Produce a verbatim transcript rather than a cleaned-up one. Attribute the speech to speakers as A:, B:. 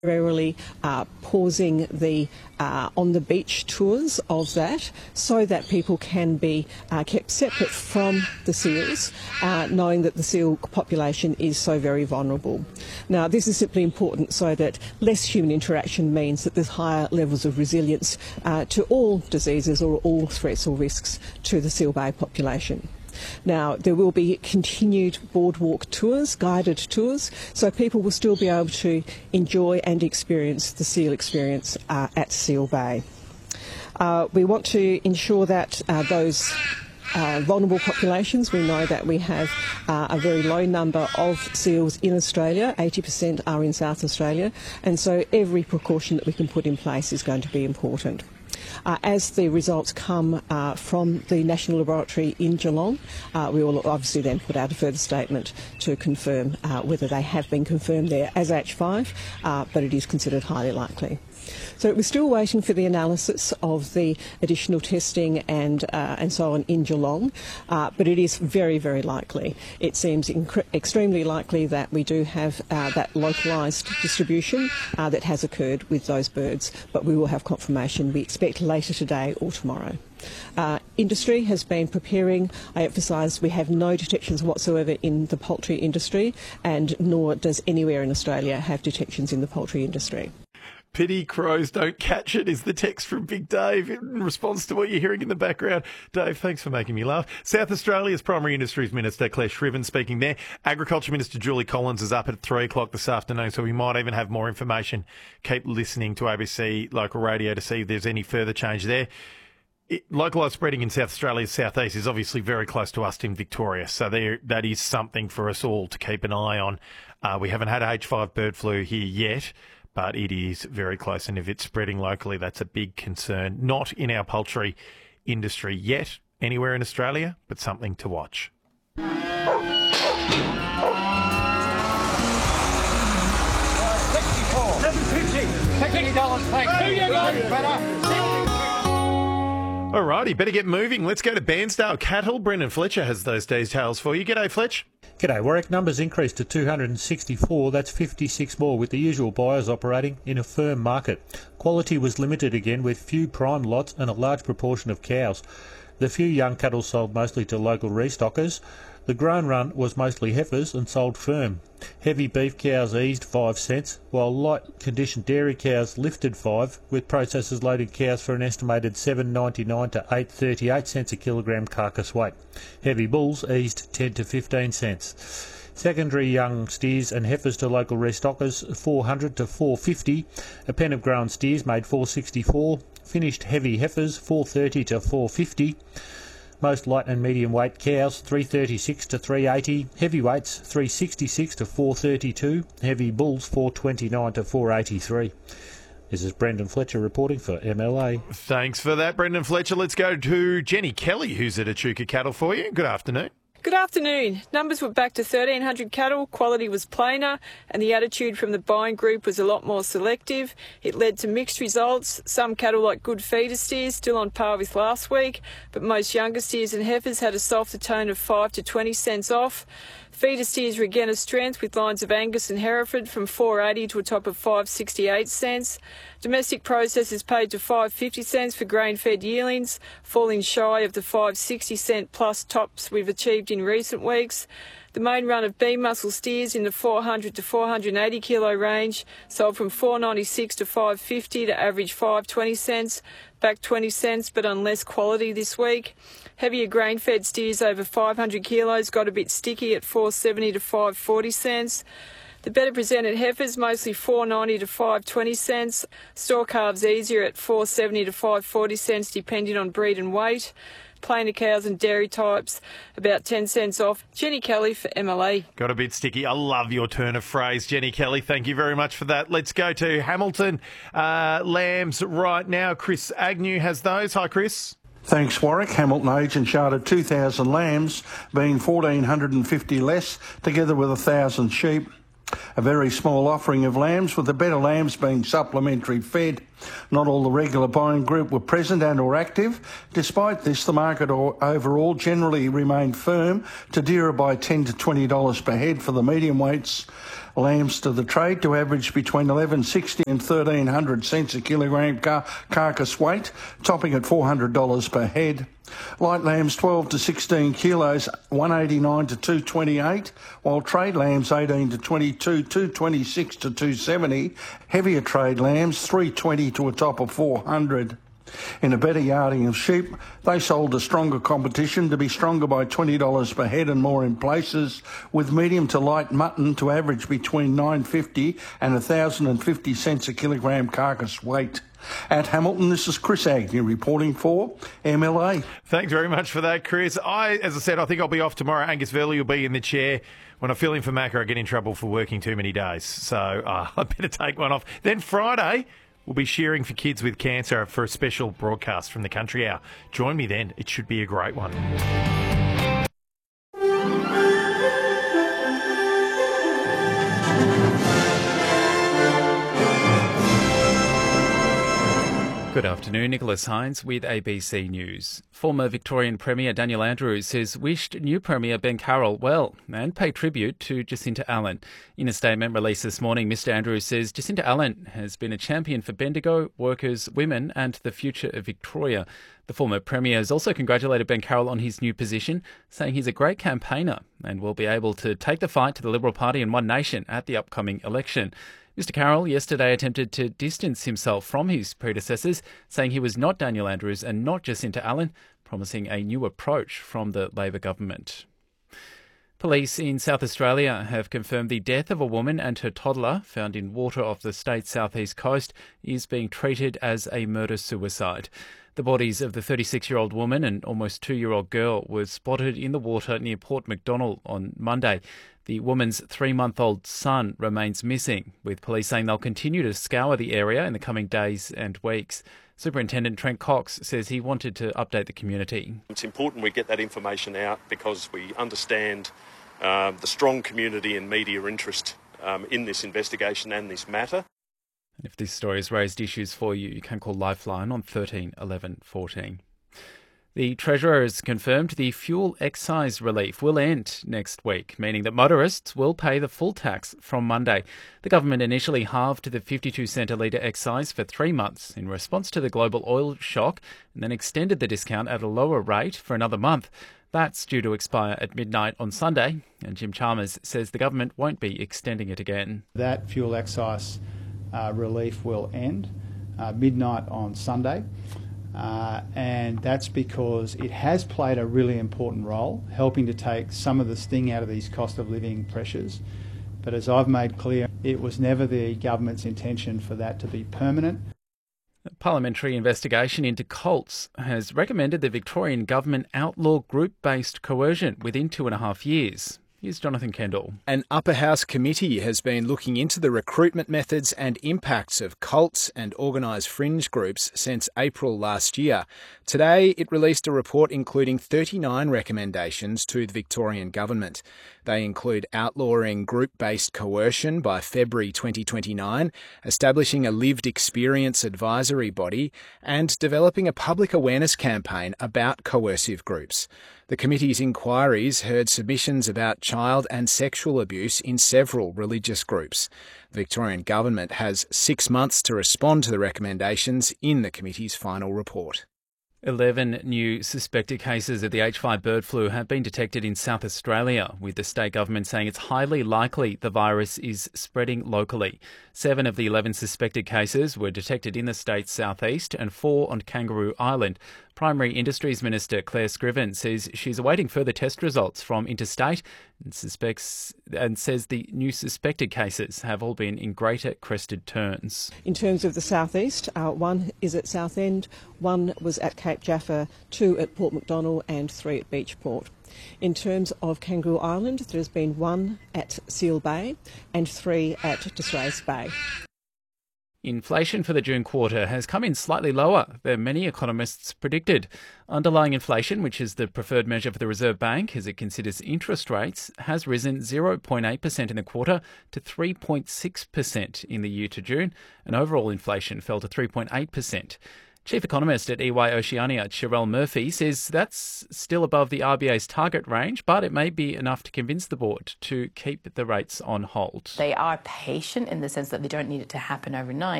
A: temporarily uh, pausing the uh, on-the-beach tours of that so that people can be uh, kept separate from the seals, uh, knowing that the seal population is so very vulnerable. Now, this is simply important so that less human interaction means that there's higher levels of resilience uh, to all diseases or all threats or risks to the Seal Bay population. Now, there will be continued boardwalk tours, guided tours, so people will still be able to enjoy and experience the seal experience uh, at Seal Bay. Uh, we want to ensure that uh, those uh, vulnerable populations, we know that we have uh, a very low number of seals in Australia, eighty percent are in South Australia, and so every precaution that we can put in place is going to be important. Uh, as the results come uh, from the National Laboratory in Geelong, uh, we will obviously then put out a further statement to confirm uh, whether they have been confirmed there as H five, uh, but it is considered highly likely. So we're still waiting for the analysis of the additional testing and uh, and so on in Geelong, uh, but it is very, very likely. It seems extremely likely that we do have uh, that localised distribution uh, that has occurred with those birds, but we will have confirmation, we expect, later today or tomorrow. Uh, industry has been preparing. I emphasise we have no detections whatsoever in the poultry industry, and nor does anywhere in Australia have detections in the poultry industry.
B: Pity crows don't catch it is the text from Big Dave in response to what you're hearing in the background. Dave, thanks for making me laugh. South Australia's Primary Industries Minister Claire Shriven speaking there. Agriculture Minister Julie Collins is up at three o'clock this afternoon, so we might even have more information. Keep listening to A B C local radio to see if there's any further change there. It, localised spreading in South Australia's southeast is obviously very close to us in Victoria, so there, that is something for us all to keep an eye on. Uh, we haven't had H five bird flu here yet, but it is very close, and if it's spreading locally, that's a big concern. Not in our poultry industry yet, anywhere in Australia, but something to watch.
C: sixty-four. seven fifty. sixty dollars, thanks.
B: Alrighty, better get moving. Let's go to Bairnsdale Cattle. Brendan Fletcher has those details for you. G'day, Fletch.
D: G'day, Warwick. Numbers increased to two hundred sixty-four. That's fifty-six more, with the usual buyers operating in a firm market. Quality was limited again, with few prime lots and a large proportion of cows. The few young cattle sold mostly to local restockers. The grown run was mostly heifers and sold firm. Heavy beef cows eased five cents, while light conditioned dairy cows lifted five, with processors loading cows for an estimated seven ninety-nine to eight thirty-eight cents a kilogram carcass weight. Heavy bulls eased ten to fifteen cents. Secondary young steers and heifers to local restockers four hundred to four fifty. A pen of grown steers made four sixty-four. Finished heavy heifers four thirty to four fifty. Most light and medium weight cows three thirty-six to three eighty, heavyweights three sixty-six to four thirty-two, heavy bulls four twenty-nine to four eighty-three. This is Brendan Fletcher reporting for M L A.
B: Thanks for that, Brendan Fletcher. Let's go to Jenny Kelly, who's at Echuca Cattle for you. Good afternoon.
E: Good afternoon. Numbers were back to thirteen hundred cattle, quality was plainer, and the attitude from the buying group was a lot more selective. It led to mixed results. Some cattle, like good feeder steers, still on par with last week, but most younger steers and heifers had a softer tone of five to twenty cents off. Feeder steers were again a strength, with lines of Angus and Hereford from four eighty to a top of five sixty-eight cents. Domestic processors paid to five fifty cents for grain-fed yearlings, falling shy of the five sixty cent plus tops we've achieved in recent weeks. The main run of beam muscle steers in the four hundred to four eighty kilo range sold from four ninety-six to five fifty to average five twenty cents, back twenty cents but on less quality this week. Heavier grain-fed steers over five hundred kilos got a bit sticky at four seventy to five forty cents. The better presented heifers mostly four ninety to five twenty cents. Store calves easier at four seventy to five forty cents depending on breed and weight. Plainer cows and dairy types about ten cents off. Jenny Kelly for M L A.
B: Got a bit sticky. I love your turn of phrase, Jenny Kelly. Thank you very much for that. Let's go to Hamilton. Uh, lambs right now. Chris Agnew has those. Hi, Chris.
F: Thanks, Warwick. Hamilton agent chartered two thousand lambs, being one thousand four hundred fifty less, together with one thousand sheep. A very small offering of lambs, with the better lambs being supplementary fed. Not all the regular buying group were present and or active. Despite this, the market overall generally remained firm to dearer by ten to twenty dollars per head for the medium weights. Lambs to the trade to average between eleven sixty and thirteen hundred cents a kilogram car- carcass weight, topping at four hundred dollars per head. Light lambs twelve to sixteen kilos, one eighty-nine to two twenty-eight, while trade lambs eighteen to twenty-two, two twenty-six to two seventy. Heavier trade lambs three twenty to a top of four hundred. In a better yarding of sheep, they sold to stronger competition to be stronger by twenty dollars per head and more in places, with medium to light mutton to average between nine fifty and one thousand fifty cents a kilogram carcass weight. At Hamilton, this is Chris Agnew reporting for M L A.
B: Thanks very much for that, Chris. I, as I said, I think I'll be off tomorrow. Angus Verley will be in the chair. When I fill in for Macca, I get in trouble for working too many days. So uh, I better take one off. Then Friday, we'll be cheering for kids with cancer for a special broadcast from the Country Hour. Join me then. It should be a great one.
G: Good afternoon, Nicholas Hines with A B C News. Former Victorian Premier Daniel Andrews has wished new Premier Ben Carroll well and paid tribute to Jacinta Allen. In a statement released this morning, Mr Andrews says Jacinta Allen has been a champion for Bendigo, workers, women and the future of Victoria. The former Premier has also congratulated Ben Carroll on his new position, saying he's a great campaigner and will be able to take the fight to the Liberal Party and One Nation at the upcoming election. Mr Carroll yesterday attempted to distance himself from his predecessors, saying he was not Daniel Andrews and not Jacinta Allen, promising a new approach from the Labor government. Police in South Australia have confirmed the death of a woman and her toddler found in water off the state's southeast coast is being treated as a murder-suicide. The bodies of the thirty-six-year-old woman and almost two-year-old girl were spotted in the water near Port Macdonnell on Monday. The woman's three-month-old son remains missing, with police saying they'll continue to scour the area in the coming days and weeks. Superintendent Trent Cox says he wanted to update the community.
H: It's important we get that information out because we understand uh, the strong community and media interest um, in this investigation and this matter.
G: And if this story has raised issues for you, you can call Lifeline on thirteen eleven fourteen. The Treasurer has confirmed the fuel excise relief will end next week, meaning that motorists will pay the full tax from Monday. The government initially halved the fifty-two cent a litre excise for three months in response to the global oil shock and then extended the discount at a lower rate for another month. That's due to expire at midnight on Sunday, and Jim Chalmers says the government won't be extending it again.
I: That fuel excise uh, relief will end uh, midnight on Sunday. Uh, and that's because it has played a really important role, helping to take some of the sting out of these cost of living pressures. But as I've made clear, it was never the government's intention for that to be permanent.
G: A parliamentary investigation into cults has recommended the Victorian government outlaw group-based coercion within two and a half years. Here's Jonathan Kendall.
J: An upper house committee has been looking into the recruitment methods and impacts of cults and organised fringe groups since April last year. Today, it released a report including thirty-nine recommendations to the Victorian government. They include outlawing group-based coercion by February twenty twenty-nine, establishing a lived experience advisory body, and developing a public awareness campaign about coercive groups. The committee's inquiries heard submissions about child and sexual abuse in several religious groups. The Victorian government has six months to respond to the recommendations in the committee's final report.
G: Eleven new suspected cases of the H five bird flu have been detected in South Australia, with the state government saying it's highly likely the virus is spreading locally. Seven of the eleven suspected cases were detected in the state's southeast and four on Kangaroo Island. Primary Industries Minister Claire Scriven says she's awaiting further test results from interstate and suspects and says the new suspected cases have all been in Greater Crested Terns.
A: In terms of the southeast, uh, one is at Southend, one was at Cape Jaffa, two at Port Macdonnell and three at Beachport. In terms of Kangaroo Island, there's been one at Seal Bay and three at Disraeli Bay.
G: Inflation for the June quarter has come in slightly lower than many economists predicted. Underlying inflation, which is the preferred measure for the Reserve Bank as it considers interest rates, has risen zero point eight percent in the quarter to three point six percent in the year to June, and overall inflation fell to three point eight percent. Chief Economist at E Y Oceania, Sherelle Murphy, says that's still above the R B A's target range, but it may be enough to convince the board to keep the rates on hold.
K: They are patient in the sense that they don't need it to happen overnight.